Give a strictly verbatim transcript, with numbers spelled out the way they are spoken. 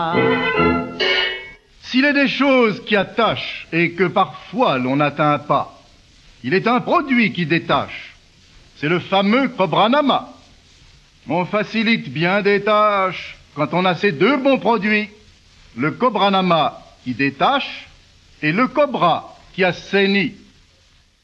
S'il est des choses qui attachent et que parfois l'on n'atteint pas, il est un produit qui détache. C'est le fameux Cobranama. On facilite bien des tâches quand on a ces deux bons produits. Le Cobranama qui détache et le Cobra qui assainit.